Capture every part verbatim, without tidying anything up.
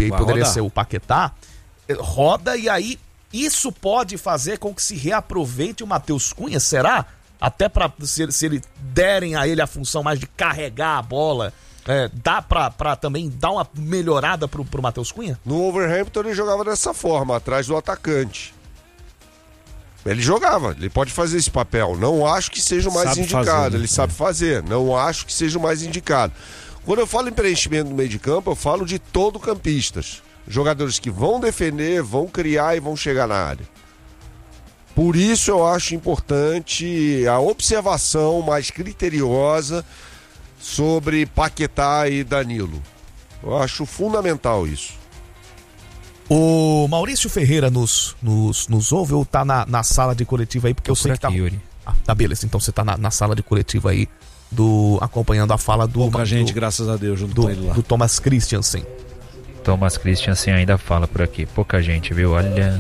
e Vai poderia rodar. ser o Paquetá, roda e aí isso pode fazer com que se reaproveite o Matheus Cunha, será? Até para se, se eles derem a ele a função mais de carregar a bola, é, dá pra, pra também dar uma melhorada pro, pro Matheus Cunha? No Wolverhampton ele jogava dessa forma, atrás do atacante. Ele jogava, ele pode fazer esse papel. Não acho que seja o mais Sabe indicado. fazer, né? Ele sabe fazer. Não acho que seja o mais indicado. Quando eu falo em preenchimento no meio de campo, eu falo de todo campistas. Jogadores que vão defender, vão criar e vão chegar na área. Por isso eu acho importante a observação mais criteriosa sobre Paquetá e Danilo. Eu acho fundamental isso. O Maurício Ferreira nos, nos, nos ouve ou tá na, na sala de coletiva aí? Porque Tô eu sei por que tá. aqui, Yuri. Ah, tá, beleza. Então você tá na, na sala de coletiva aí, do, acompanhando a fala do. Pouca do, gente, graças a Deus, junto do, com ele lá. do Thomas Christiansen. Thomas Christiansen ainda fala por aqui. Pouca gente, viu? Olha.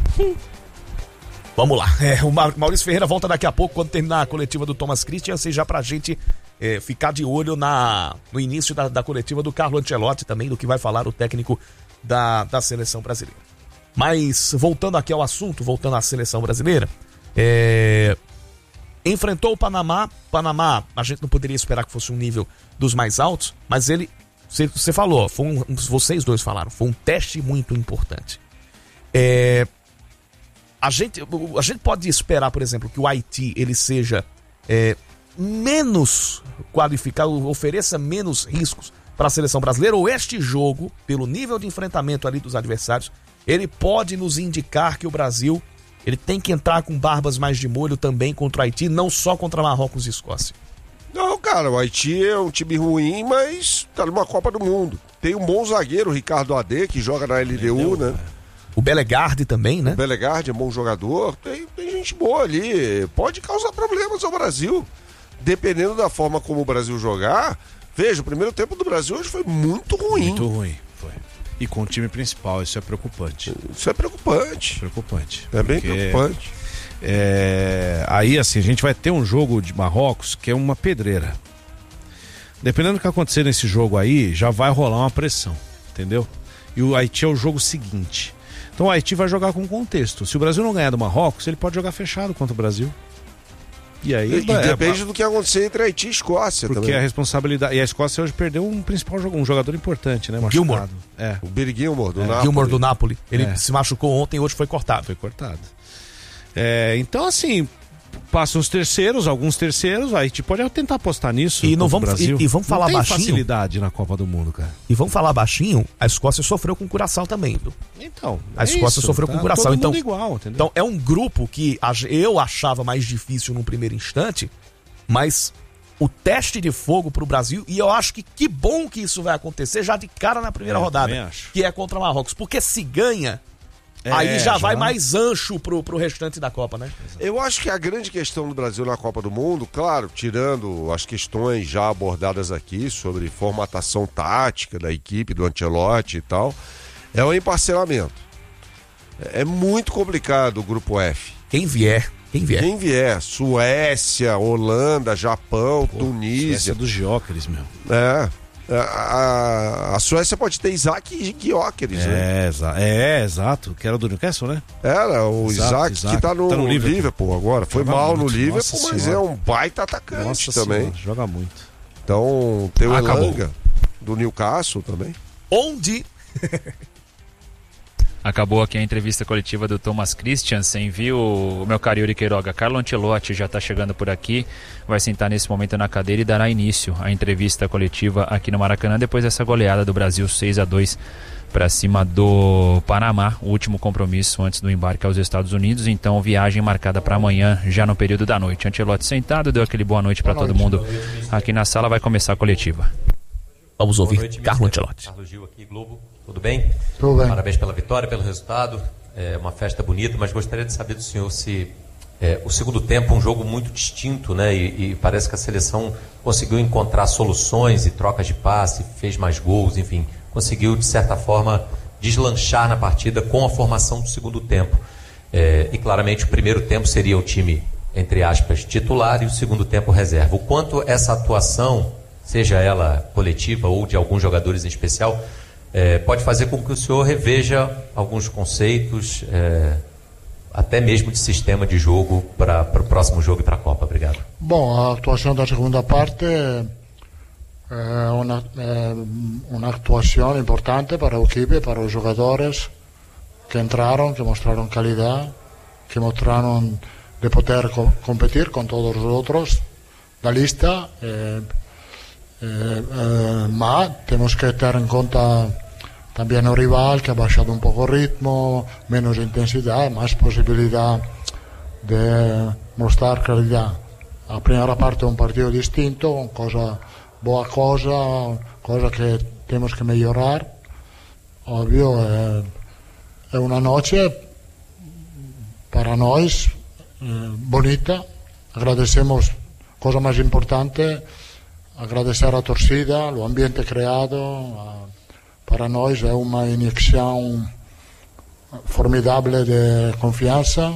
Vamos lá. É, o Maurício Ferreira volta daqui a pouco, quando terminar a coletiva do Thomas Christiansen, já pra gente é, ficar de olho na, no início da, da coletiva do Carlo Ancelotti também, do que vai falar o técnico da, da seleção brasileira. Mas, voltando aqui ao assunto, voltando à seleção brasileira, é, enfrentou o Panamá. Panamá, a gente não poderia esperar que fosse um nível dos mais altos, mas ele, você falou, foi um, vocês dois falaram, foi um teste muito importante. É, a, gente, a gente pode esperar, por exemplo, que o Haiti ele seja é, menos qualificado, ofereça menos riscos para a seleção brasileira, ou este jogo, pelo nível de enfrentamento ali dos adversários, ele pode nos indicar que o Brasil ele tem que entrar com barbas mais de molho também contra o Haiti, não só contra Marrocos e Escócia. Não, cara, o Haiti é um time ruim, mas tá numa Copa do Mundo. Tem um bom zagueiro, o Ricardo Adê, que joga na L D U, né? O Belegarde também, né? O Belegarde é bom jogador. Tem, tem gente boa ali. Pode causar problemas ao Brasil. Dependendo da forma como o Brasil jogar. Veja, o primeiro tempo do Brasil hoje foi muito ruim. Muito ruim, foi. E com o time principal, isso é preocupante. Isso é preocupante. Preocupante. É bem Porque, preocupante. É, aí, assim, a gente vai ter um jogo de Marrocos que é uma pedreira. Dependendo do que acontecer nesse jogo aí, já vai rolar uma pressão, entendeu? E o Haiti é o jogo seguinte. Então o Haiti vai jogar com contexto. Se o Brasil não ganhar do Marrocos, ele pode jogar fechado contra o Brasil. E aí... E, e é, depende é, do que acontecer entre Haiti e Escócia porque também. a responsabilidade... E a Escócia hoje perdeu um principal jogo, um jogador importante, né? Machucado. Gilmore. É. O Billy Gilmore do É. Napoli. Gilmore do Napoli. Ele É. se machucou ontem e hoje foi cortado. Foi cortado. É, então, assim, passam os terceiros, alguns terceiros, aí a gente pode tentar apostar nisso. E não contra o vamos- Brasil. e- e vamos falar não tem baixinho? facilidade na Copa do Mundo, cara. E vamos falar baixinho, a Escócia sofreu com o Curaçao também, viu? Então, A é Escócia isso, sofreu tá com o Curaçao. todo Então, mundo igual, entendeu? então é um grupo que a- eu achava mais difícil no primeiro instante, mas o teste de fogo pro Brasil, e eu acho que que bom que isso vai acontecer já de cara na primeira É, rodada, também acho. que é contra Marrocos, porque se ganha, É, aí já, já- vai mais ancho pro, pro restante da Copa, né? Eu acho que a grande questão do Brasil na Copa do Mundo, claro, tirando as questões já abordadas aqui sobre formatação tática da equipe, do Ancelotti e tal, é o emparcelamento. É muito complicado o grupo F. Quem vier, quem vier. Quem vier, Suécia, Holanda, Japão, Suécia Tunísia. dos Jóqueres, meu. É. A, a, a Suécia pode ter Isaac e Gyökeres, né? É, exa- é, exato. Que era do Newcastle, né? Era, o Exato, Isaac, Isaac. que tá no, Tá no Liverpool. Liverpool. agora. Foi Joga mal muito, no Liverpool, nossa mas senhora. é um baita atacante Nossa também. senhora, joga muito. Então, tem o Acabou. Elanga, do Newcastle também. Onde Acabou aqui a entrevista coletiva do Thomas Christiansen, viu, o meu caro Yuri Queiroga? Carlo Ancelotti já está chegando por aqui, vai sentar nesse momento na cadeira e dará início à entrevista coletiva aqui no Maracanã, depois dessa goleada do Brasil seis a dois para cima do Panamá, o último compromisso antes do embarque aos Estados Unidos. Então, viagem marcada para amanhã, já no período da noite. Ancelotti sentado, deu aquele boa noite para todo mundo aqui na sala, vai começar a coletiva. vamos Boa ouvir noite, Carlo mister. Ancelotti. Carlos Gil aqui, Globo. Tudo bem? Tudo bem. Parabéns pela vitória, pelo resultado. É uma festa bonita, mas gostaria de saber do senhor se é, o segundo tempo é um jogo muito distinto, né? E, e parece que a seleção conseguiu encontrar soluções e trocas de passe, fez mais gols, enfim, conseguiu de certa forma deslanchar na partida com a formação do segundo tempo. É, e claramente o primeiro tempo seria o time, entre aspas, titular e o segundo tempo reserva. O quanto essa atuação, seja ela coletiva ou de alguns jogadores em especial, é, pode fazer com que o senhor reveja alguns conceitos, é, até mesmo de sistema de jogo para o próximo jogo e para a Copa. Obrigado. Bom, a atuação da segunda parte é uma, é uma atuação importante para a equipe, para os jogadores que entraram, que mostraram qualidade, que mostraram de poder co competir com todos os outros da lista, eh, eh, eh, mas temos que ter em conta também o rival, que ha baixado um pouco o ritmo, menos intensidade, mais possibilidade de mostrar qualidade. A primeira parte é um partido distinto, coisa, boa coisa, coisa que temos que melhorar. Óbvio, é, é uma noite para nós eh, bonita. Agradecemos, coisa mais importante, agradecer a torcida, o ambiente criado. A, para nós é uma injeção formidável de confiança.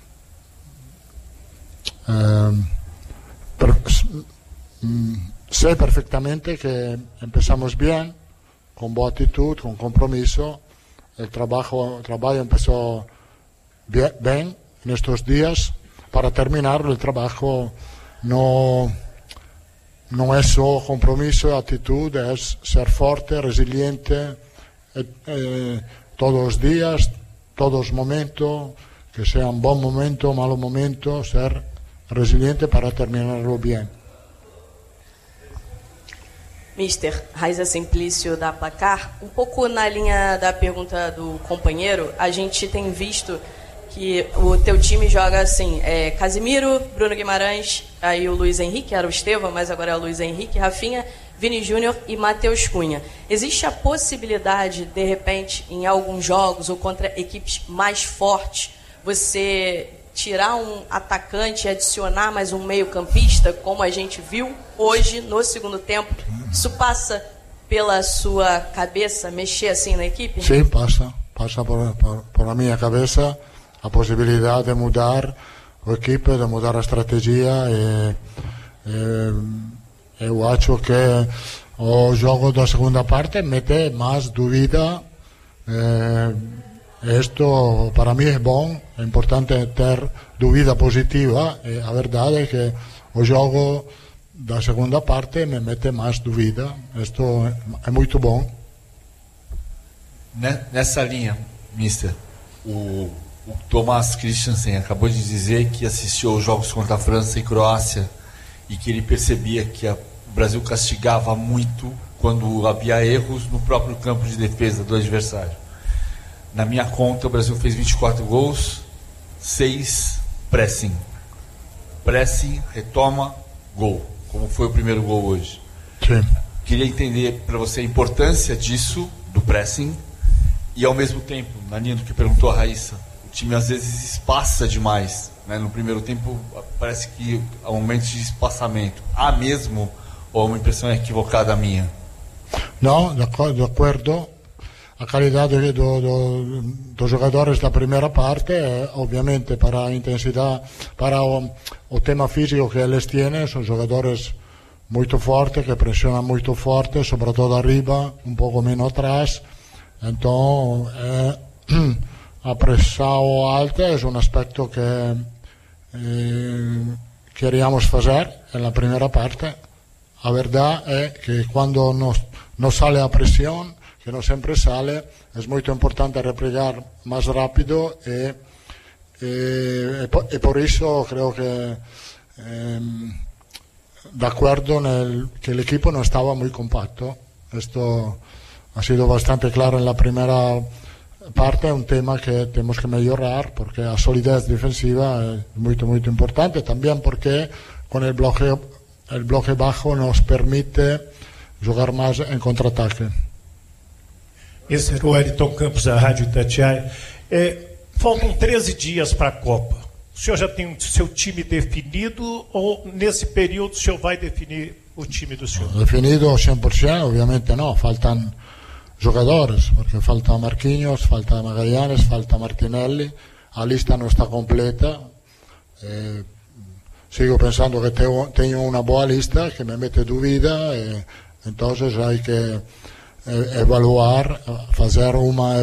Eh, per, sei perfeitamente que empezamos bem, com boa atitude, com compromisso. O trabalho, o trabalho começou bem nestes dias. Para terminar, o trabalho não, não é só compromisso e atitude, é ser forte, resiliente, eh, eh, todos os dias, todos os momentos, que seja um bom momento, um mau momento, ser resiliente para terminarlo bem. Mister Raiza Simplício da Placar, um pouco na linha da pergunta do companheiro, a gente tem visto que o teu time joga assim, é, Casimiro, Bruno Guimarães, aí o Luiz Henrique, era o Estevão, mas agora é o Luiz Henrique, Rafinha, Vini Júnior e Matheus Cunha. Existe a possibilidade, de repente, em alguns jogos ou contra equipes mais fortes, você tirar um atacante e adicionar mais um meio-campista, como a gente viu hoje no segundo tempo? Isso passa pela sua cabeça, mexer assim na equipe? Sim, passa. Passa por, por, por a minha cabeça a possibilidade de mudar a equipe, de mudar a estratégia. E, e, eu acho que o jogo da segunda parte mete mais dúvida. Isto para mim é bom, é importante ter dúvida positiva. E a verdade é que o jogo da segunda parte me mete mais dúvida. Isto é muito bom. Nessa linha, mister, o, o Thomas Christiansen acabou de dizer que assistiu aos jogos contra a França e Croácia e que ele percebia que a, o Brasil castigava muito quando havia erros no próprio campo de defesa do adversário. Na minha conta, o Brasil fez vinte e quatro gols, seis pressing. Pressing, retoma, gol. Como foi o primeiro gol hoje. Sim. Queria entender para você a importância disso, do pressing, e ao mesmo tempo, na linha do que perguntou a Raíssa, o time às vezes espaça demais, né? No primeiro tempo parece que há um momento de espaçamento. Há mesmo, ou uma impressão equivocada minha? Não, de acordo. A qualidade do, do, dos jogadores da primeira parte, é, obviamente, para a intensidade, para o, o tema físico que eles têm, são jogadores muito fortes, que pressionam muito forte, sobretudo arriba, um pouco menos atrás. Então, é, a pressão alta é um aspecto que eh, queríamos fazer na primeira parte. A verdade é que quando nos, nos sale a pressão, que não sempre sale, é muito importante replegar mais rápido e, e, e por isso creio que eh, de acordo nel, que el equipo no estaba muy compacto. Esto ha sido bastante claro en la primera parte, un tema que tenemos que mejorar porque la solidez defensiva es muy, muy importante, también porque con el bloque, el bloque bajo nos permite jugar más en contraataque. Esse era o Wellington Campos da Rádio Itatiaia. É, faltam treze dias para a Copa. O senhor já tem o seu time definido ou nesse período o senhor vai definir o time do senhor? Definido ao cem por cento, obviamente não. Faltam jogadores, porque falta Marquinhos, falta Magallanes, falta Martinelli. A lista não está completa. Eh, sigo pensando que tenho, tenho uma boa lista que me mete dúvida. Eh, então, há que evaluar, fazer uma